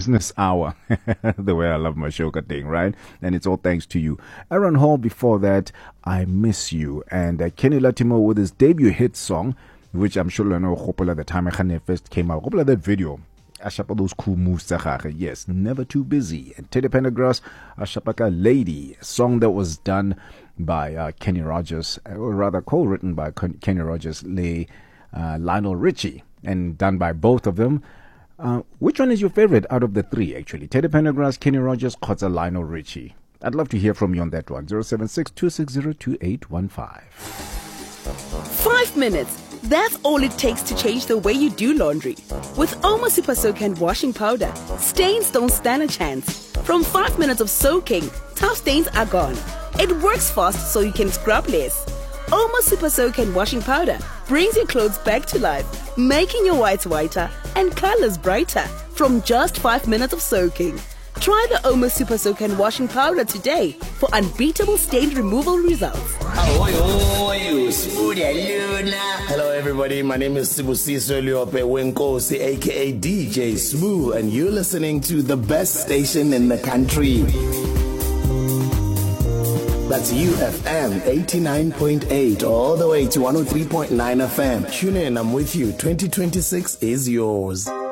business hour. The way I love my show thing, right? And it's all thanks to you. Aaron Hall before that, I Miss You. And Kenny Latimo with his debut hit song, which I'm sure you know, at the time I first came out. That video. Ashapa those cool moves. Yes, Never Too Busy. And Teddy Pendergrass, Ashapaka Lady, a song that was done by Kenny Rogers, or rather co-written by Kenny Rogers, Lionel Richie, and done by both of them. Which one is your favorite out of the three, actually? Teddy Pendergrass, Kenny Rogers, Kotza, Lionel Richie? I'd love to hear from you on that one. 076-260-2815. 5 minutes. That's all it takes to change the way you do laundry. With Omo Super Soak and washing powder, stains don't stand a chance. From 5 minutes of soaking, tough stains are gone. It works fast so you can scrub less. Omo Super Soak and washing powder brings your clothes back to life, making your whites whiter and colors brighter from just 5 minutes of soaking. Try the Omo Super Soak and washing powder today for unbeatable stain removal results. Hello everybody, my name is Sibusiso Liope Wenkosi, aka DJ Smooth, and you're listening to the best station in the country. That's UFM 89.8 all the way to 103.9 FM. Tune in, I'm with you. 2026 is yours.